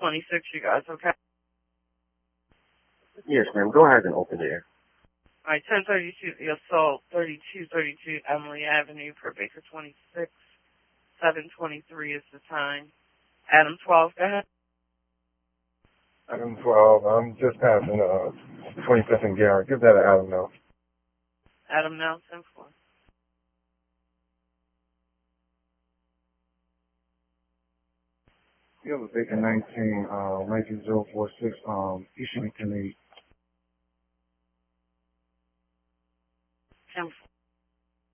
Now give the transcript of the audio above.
26, you guys, okay? Yes, ma'am. Go ahead and open it. All right, 1032, the assault, 3232 Emily Avenue, per Baker 26, 723 is the time. Adam 12, go ahead. Adam 12, I'm just passing 25th and Garrett. Give that to Adam now. Adam now, 10-4. You have a Baker 19, 19046, East Lincoln 8.